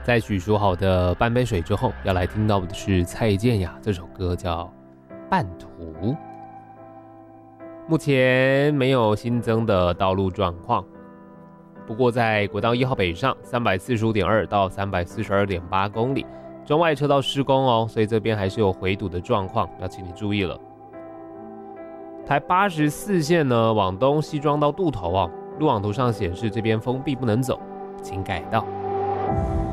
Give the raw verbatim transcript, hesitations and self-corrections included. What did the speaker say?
在许淑豪的《半杯水》之后，要来听到的是蔡健雅这首歌，叫《半途》。目前没有新增的道路状况，不过在国道一号北上 三百四十五点二 到 三百四十二点八 公里，中外车道施工哦，所以这边还是有回堵的状况，要请你注意了。台八十四线呢，往东西庄到渡头哦，路网图上显示这边封闭不能走，请改道。